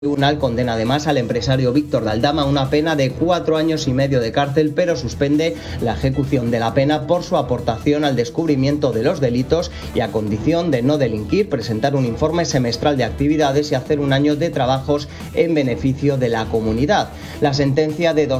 El tribunal condena además al empresario Víctor de Aldama a una pena de 4 años y medio de cárcel, pero suspende la ejecución de la pena por su aportación al descubrimiento de los delitos y a condición de no delinquir, presentar un informe semestral de actividades y hacer un año de trabajos en beneficio de la comunidad. La sentencia de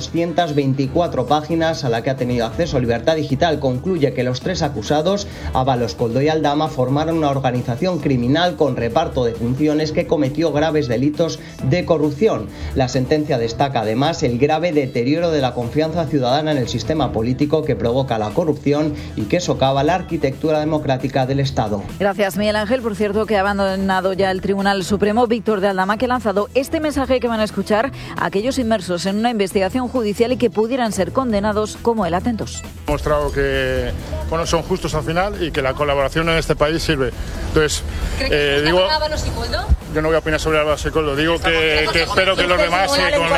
224 páginas a la que ha tenido acceso Libertad Digital concluye que los 3 acusados, Ábalos, Koldo y Aldama, formaron una organización criminal con reparto de funciones que cometió graves delitos de corrupción. La sentencia destaca además el grave deterioro de la confianza ciudadana en el sistema político que provoca la corrupción y que socava la arquitectura democrática del Estado. Gracias, Miguel Ángel. Por cierto, que ha abandonado ya el Tribunal Supremo Víctor de Aldama, que ha lanzado este mensaje que van a escuchar a aquellos inmersos en una investigación judicial y que pudieran ser condenados como el Atentos. Ha mostrado que son justos al final y que la colaboración en este país sirve. Entonces, digo, Ábalos y Koldo? Yo no voy a opinar sobre Ábalos y Koldo. Digo que espero que los demás,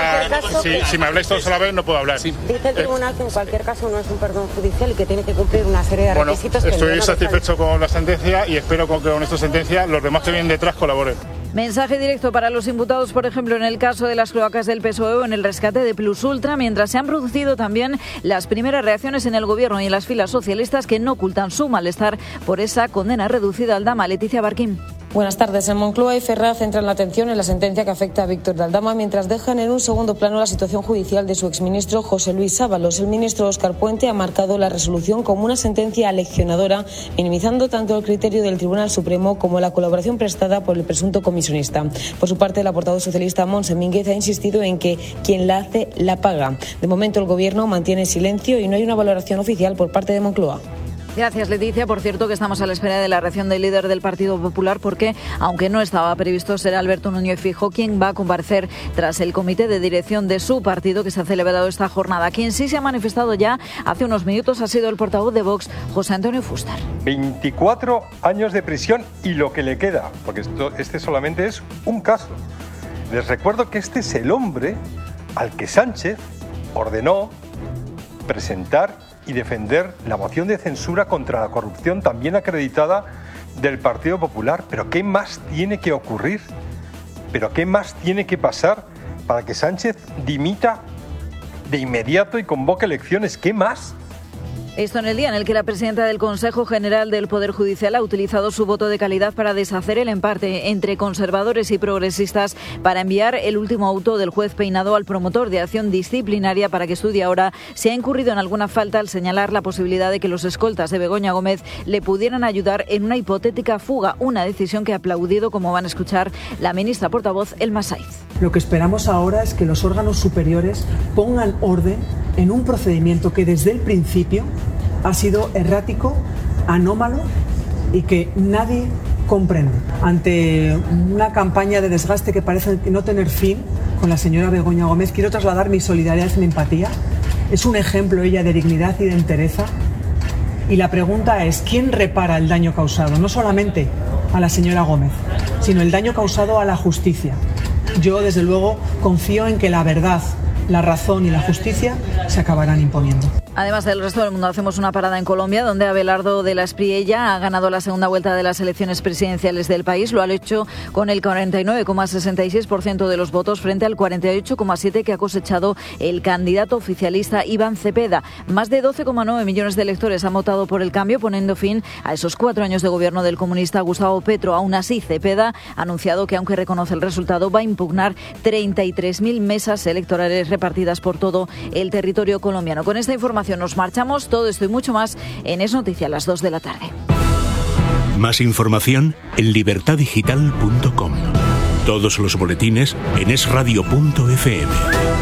si me habláis todos a la vez, no puedo hablar. Dice el tribunal que en cualquier caso no es un perdón judicial y que tiene que cumplir una serie de requisitos. Estoy satisfecho con la sentencia y espero que con esta sentencia los demás que vienen detrás colaboren. Mensaje directo para los imputados, por ejemplo, en el caso de las cloacas del PSOE o en el rescate de Plus Ultra, mientras se han producido también las primeras reacciones en el gobierno y en las filas socialistas que no ocultan su malestar por esa condena reducida a Aldama. Leticia Barquín. Buenas tardes. En Moncloa y Ferraz centran la atención en la sentencia que afecta a Víctor de Aldama, mientras dejan en un segundo plano la situación judicial de su exministro José Luis Ábalos. El ministro Óscar Puente ha marcado la resolución como una sentencia aleccionadora, minimizando tanto el criterio del Tribunal Supremo como la colaboración prestada por el presunto comisionista. Por su parte, la portavoz socialista Montse Mínguez ha insistido en que quien la hace, la paga. De momento, el Gobierno mantiene silencio y no hay una valoración oficial por parte de Moncloa. Gracias, Leticia. Por cierto, que estamos a la espera de la reacción del líder del Partido Popular porque, aunque no estaba previsto, será Alberto Núñez Feijóo quien va a comparecer tras el comité de dirección de su partido que se ha celebrado esta jornada. Quien sí se ha manifestado ya hace unos minutos ha sido el portavoz de Vox, José Antonio Fuster. 24 años de prisión y lo que le queda, porque este solamente es un caso. Les recuerdo que este es el hombre al que Sánchez ordenó presentar y defender la moción de censura contra la corrupción también acreditada del Partido Popular. ¿Pero qué más tiene que ocurrir? ¿Pero qué más tiene que pasar para que Sánchez dimita de inmediato y convoque elecciones? ¿Qué más? Esto en el día en el que la presidenta del Consejo General del Poder Judicial ha utilizado su voto de calidad para deshacer el empate entre conservadores y progresistas para enviar el último auto del juez Peinado al promotor de acción disciplinaria para que estudie ahora si ha incurrido en alguna falta al señalar la posibilidad de que los escoltas de Begoña Gómez le pudieran ayudar en una hipotética fuga, una decisión que ha aplaudido, como van a escuchar, la ministra portavoz Elma Saiz. Lo que esperamos ahora es que los órganos superiores pongan orden en un procedimiento que desde el principio ha sido errático, anómalo y que nadie comprende. Ante una campaña de desgaste que parece no tener fin con la señora Begoña Gómez, quiero trasladar mi solidaridad y mi empatía. Es un ejemplo ella de dignidad y de entereza. Y la pregunta es, ¿quién repara el daño causado? No solamente a la señora Gómez, sino el daño causado a la justicia. Yo, desde luego, confío en que la verdad, la razón y la justicia se acabarán imponiendo. Además del resto del mundo, hacemos una parada en Colombia, donde Abelardo de la Espriella ha ganado la segunda vuelta de las elecciones presidenciales del país. Lo ha hecho con el 49,66% de los votos frente al 48,7% que ha cosechado el candidato oficialista Iván Cepeda. Más de 12,9 millones de electores han votado por el cambio, poniendo fin a esos 4 años de gobierno del comunista Gustavo Petro. Aún así, Cepeda ha anunciado que, aunque reconoce el resultado, va a impugnar 33.000 mesas electorales repartidas por todo el territorio colombiano. Con esta información nos marchamos. Todo esto y mucho más en Es Noticia a las 2 de la tarde. Más información en libertadigital.com. Todos los boletines en esradio.fm.